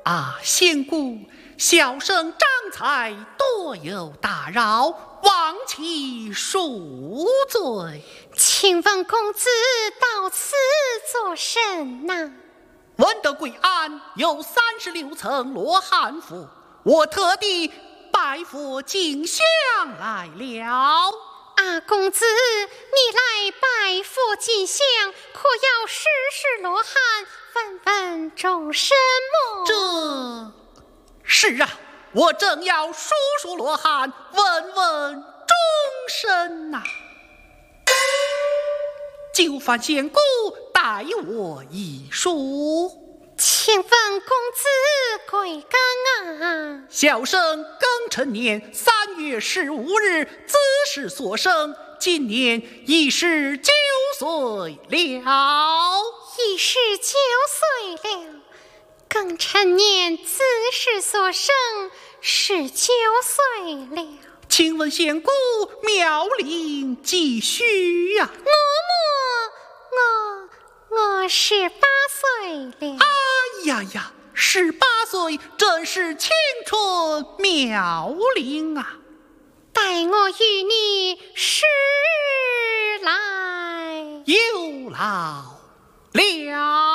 啊，仙姑，小生长才多有打扰，望其恕罪。 请问公子到此作甚呐？ 闻得贵安有36层罗汉符，我特地拜佛敬香来了。 啊，公子，你来拜佛进香，可要试试罗汉，问问众什么？ 这是啊，我正要数数罗汉，问问众生呐。就烦仙姑带我一数。 请问公子贵庚啊？ 小生庚辰年3月15日子时所生，今年29岁了。 29岁了，庚辰年子时所生，19岁了。 请问仙姑妙龄几许呀？ 我18岁了。 哎呀呀，18岁真是青春妙龄啊！ 待我与你时来有劳了。